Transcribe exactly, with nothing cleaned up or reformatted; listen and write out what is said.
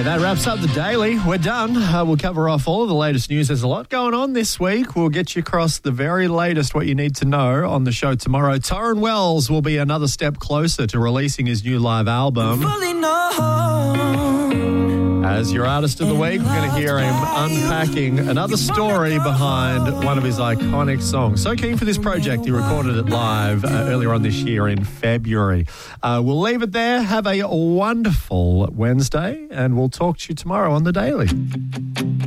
that wraps up the Daily. We're done. Uh, we'll cover off all of the latest news. There's a lot going on this week. We'll get you across the very latest, what you need to know on the show tomorrow. Tauren Wells will be another step closer to releasing his new live album. As your artist of the week, we're going to hear him unpacking another story behind one of his iconic songs. So keen for this project. He recorded it live uh, earlier on this year in February. Uh, we'll leave it there. Have a wonderful Wednesday, and we'll talk to you tomorrow on The Daily.